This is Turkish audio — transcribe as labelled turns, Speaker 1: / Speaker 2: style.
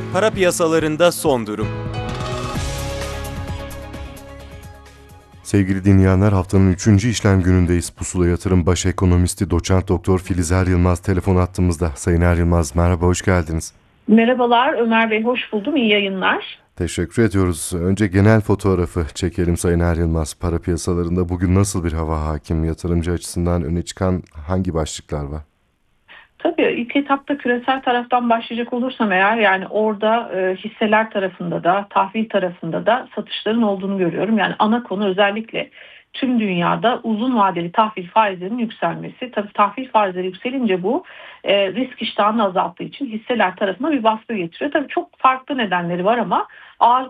Speaker 1: Para piyasalarında son durum.
Speaker 2: Sevgili dinleyenler, haftanın 3. işlem günündeyiz. Pusula Yatırım Baş Ekonomisti Doçent Doktor Filiz Er Yılmaz telefon attığımızda. Sayın Er Yılmaz, merhaba, hoş geldiniz.
Speaker 3: Merhabalar Ömer Bey, hoş buldum. İyi yayınlar.
Speaker 2: Teşekkür ediyoruz. Önce genel fotoğrafı çekelim Sayın Er Yılmaz. Para piyasalarında bugün nasıl bir hava hakim? Yatırımcı açısından öne çıkan hangi başlıklar var?
Speaker 3: Tabii ilk etapta küresel taraftan başlayacak olursam eğer yani orada hisseler tarafında da tahvil tarafında da satışların olduğunu görüyorum. Yani ana konu özellikle tüm dünyada uzun vadeli tahvil faizlerinin yükselmesi. Tabii tahvil faizleri yükselince bu risk iştahını azalttığı için hisseler tarafına bir baskı getiriyor. Tabii çok farklı nedenleri var ama ağırlıklı